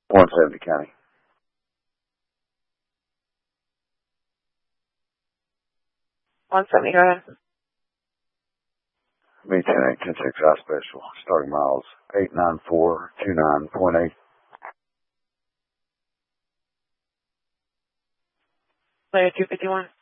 170 County. 170, go ahead. Me 10-8, 10-6, I special. Starting miles 89429.8. Layer 251.